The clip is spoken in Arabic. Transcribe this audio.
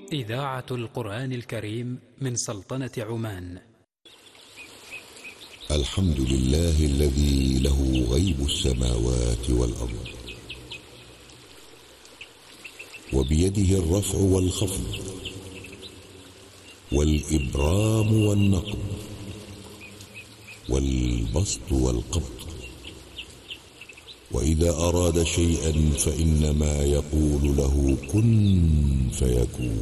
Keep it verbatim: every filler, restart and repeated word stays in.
إذاعة القرآن الكريم من سلطنة عمان. الحمد لله الذي له غيب السماوات والأرض، وبيده الرفع والخفض والإبرام والنقب والبسط والقبض، وإذا أراد شيئا فإنما يقول له كن فيكون.